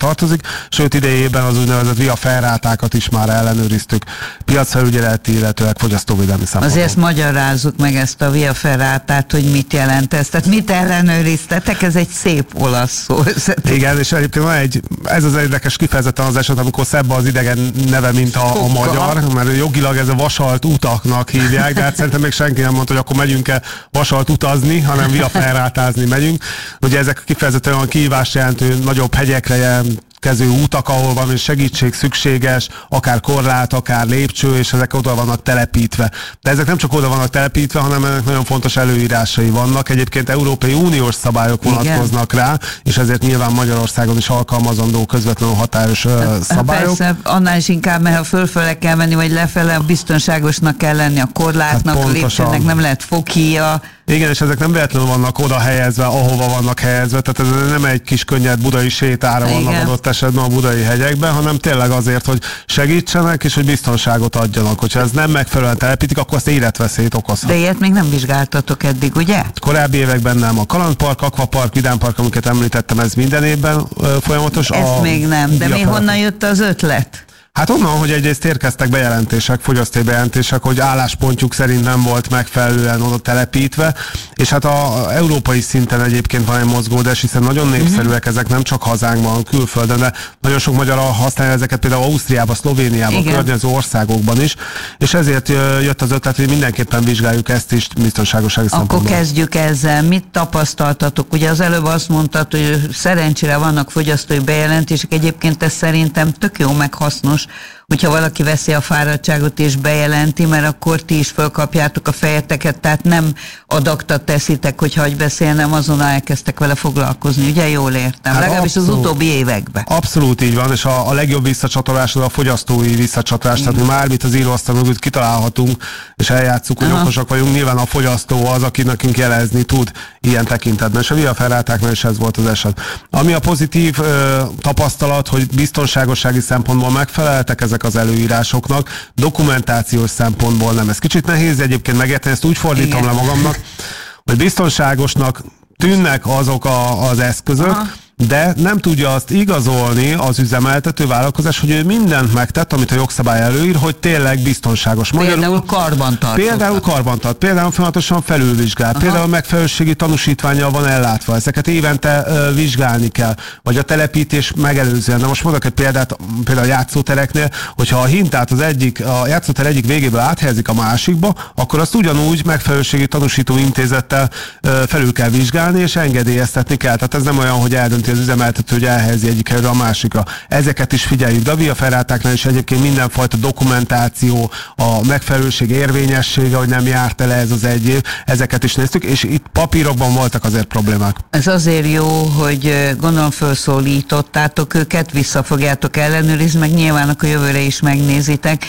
tartozik, sőt idejében az úgynevezett via ferrátákat is már ellenőriztük piacfelügyeleti, illetőleg fogyasztóvédelmi szempontból. Azért magyarázzuk meg ezt a via ferrátát, hogy mit jelent ez. Tehát mit ellenőriztetek? Ez egy szép olasz szó. Igen, és egyébként van ez az érdekes kifejezetten az eset, amikor szebb az idegen neve, mint a magyar, mert jogilag ez a vasalt utaknak hívják, de hát szerintem még senki nem mondta, hogy akkor megyünk-e vasalt utazni, hanem via ferrátázni megyünk. Ugye ezek kifejezetten olyan kihívást jelentő nagyobb hegyekre kező útak, ahol valami segítség szükséges, akár korlát, akár lépcső, és ezek oda vannak telepítve. De ezek nem csak oda vannak telepítve, hanem ennek nagyon fontos előírásai vannak. Egyébként Európai Uniós szabályok vonatkoznak rá, és ezért nyilván Magyarországon is alkalmazandó közvetlenül hatályos szabályok. Persze, annál is inkább, mert ha fölfele kell menni, vagy lefele, biztonságosnak kell lenni a korlátnak, hát a lépcsőnek nem lehet fokhíja. Igen, és ezek nem véletlenül vannak oda helyezve, ahova vannak helyezve, tehát ez nem egy kis könnyed budai sétára vannak adott esetben a budai hegyekben, hanem tényleg azért, hogy segítsenek, és hogy biztonságot adjanak. Hogyha ez nem megfelelően telepítik, akkor azt életveszélyt okozhat. De ilyet még nem vizsgáltatok eddig, ugye? Korábbi években nem. A Kalandpark, Akvapark, Vidámpark, amiket említettem, ez minden évben folyamatos. Ez még nem, de mi honnan jött az ötlet? Hát onnan, hogy egyrészt érkeztek bejelentések, fogyasztói bejelentések, hogy álláspontjuk szerint nem volt megfelelően oda telepítve, és hát a európai szinten egyébként van egy mozgódás, hiszen nagyon népszerűek ezek nem csak hazánkban, külföldön, de nagyon sok magyar használja ezeket például Ausztriában, Szlovéniában, környező országokban is, és ezért jött az ötlet, hogy mindenképpen vizsgáljuk ezt is biztonságosági szempontból. Akkor kezdjük ezzel. Mit tapasztaltatok? Ugye az előbb azt mondtad, hogy szerencsére vannak fogyasztói bejelentések, egyébként ez szerintem tök jó, meg hasznos, hogyha valaki veszi a fáradtságot és bejelenti, mert akkor ti is fölkapjátok a fejeteket, tehát nem adaktat teszitek, hogy hagyj beszélnem, azonnal elkezdtek vele foglalkozni. Ugye jól értem? Hát legalábbis az utóbbi években. Abszolút így van, és a legjobb visszacsatolás az a fogyasztói visszacsatolás, tehát mi már mit az íróasztal mögött kitalálhatunk, és eljátszuk, hogy okosak vagyunk. Nyilván a fogyasztó az, aki nekünk jelezni tud ilyen tekintetben, és a via ferrátáknál is ez volt az eset. Ami a pozitív tapasztalat, hogy biztonságossági szempontból megfeleltek ezek az előírásoknak, dokumentációs szempontból nem. Ez kicsit nehéz egyébként megérteni, ezt úgy fordítom le magamnak, hogy biztonságosnak tűnnek azok az eszközök, de nem tudja azt igazolni az üzemeltető vállalkozás, hogy ő mindent megtett, amit a jogszabály előír, hogy tényleg biztonságos. Például karbantartott. Például folyamatosan felülvizsgál. Például megfelelőségi tanúsítvánnyal van ellátva. Ezeket évente vizsgálni kell. Vagy a telepítés megelőzően. De most mondok egy példát, például a játszótereknél, hogyha a hintát a játszóter egyik végéből áthelyezik a másikba, akkor azt ugyanúgy megfelelőségi tanúsító intézettel felül kell vizsgálni, és engedélyeztetni kell. Tehát ez nem olyan, hogy eldönti az üzemeltető, hogy elhelyezi egyik helyről a másikra. Ezeket is figyeljük. De a via ferrátáknál is egyébként mindenfajta dokumentáció, a megfelelőség érvényessége, hogy nem járt el ez az egy év, ezeket is néztük, és itt papírokban voltak azért problémák. Ez azért jó, hogy gondolom felszólítottátok őket, vissza fogjátok ellenőrizni, meg nyilván akkor jövőre is megnézitek.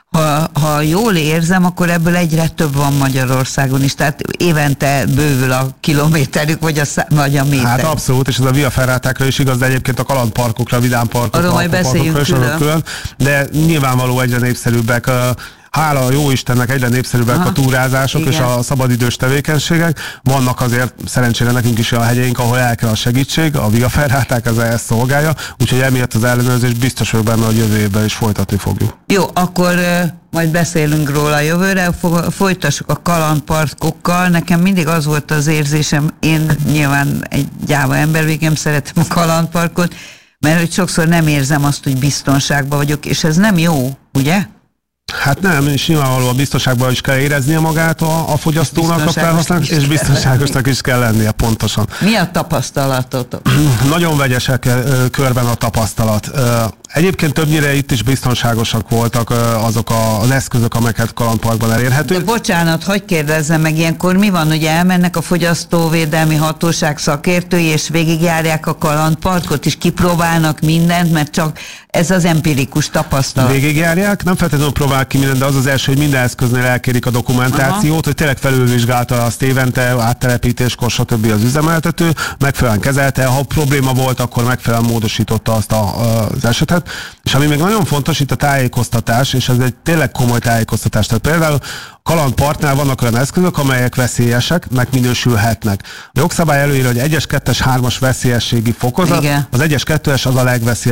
Ha jól érzem, akkor ebből egyre több van Magyarországon is, tehát évente bővül a kilométerük, vagy a méter. Hát abszolút, és ez a via ferrátákra is igaz, de egyébként a kalandparkokra, vidámparkokra, arról majd beszéljünk külön. De nyilvánvaló egyre népszerűbbek, hála a jó Istennek egyre népszerűbbek a túrázások és a szabadidős tevékenységek. Vannak azért szerencsére nekünk is olyan hegyeink, ahol el kell a segítség, a via ferráták ezt szolgálja, úgyhogy emiatt az ellenőrzés biztos vagyok benne, hogy jövő évben is folytatni fogjuk. Jó, akkor majd beszélünk róla jövőre, folytassuk a kalandparkokkal. Nekem mindig az volt az érzésem, én nyilván egy gyáva ember, végem szeretem a kalandparkot, mert hogy sokszor nem érzem azt, hogy biztonságban vagyok, és ez nem jó, ugye? Hát nem, és nyilvánvalóan a biztonságban is kell éreznie magát a fogyasztónak, a felhasználónak, és biztonságosnak is kell lennie, pontosan. Mi a tapasztalatotok? Nagyon vegyesek körben a tapasztalat. Egyébként többnyire itt is biztonságosak voltak azok az eszközök, amelyeket kalandparkban elérhetők. De bocsánat, hogy kérdezzem meg, ilyenkor mi van, hogy elmennek a fogyasztóvédelmi hatóság szakértői, és végigjárják a kalandparkot, és kipróbálnak mindent, mert csak ez az empirikus tapasztalat. Végigjárják, nem feltétlenül próbálják ki mindent, de az az első, hogy minden eszköznél elkérik a dokumentációt, hogy tényleg felülvizsgálta azt évente, áttelepítéskor, stb. Az üzemeltető, megfelelően kezelte, ha probléma volt, akkor megfelelően módosította azt az esetet. És ami még nagyon fontos, itt a tájékoztatás, és ez egy tényleg komoly tájékoztatás. Tehát például kalandparknál vannak olyan eszközök, amelyek veszélyesek, minősülhetnek. A jogszabály előírja, hogy 1-es, 2-es, 3-as veszélyességi fokozat, az 1-es, 2-es az a legveszélyesebb.